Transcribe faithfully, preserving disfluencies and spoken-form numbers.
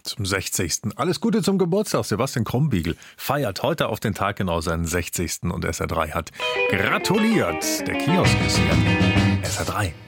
zum sechzigsten Alles Gute zum Geburtstag. Sebastian Krumbiegel feiert heute auf den Tag genau seinen sechzigsten und S R drei hat gratuliert. Der Kiosk ist hier. S R drei.